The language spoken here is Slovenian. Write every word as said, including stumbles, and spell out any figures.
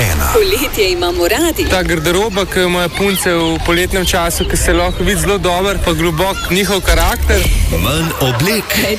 ena. Poletje imamo radi. Ta garderoba, ki ima punce v poletnem času, ki se lahko vidi zelo dober, pa globok njihov karakter. Manj oblek. Več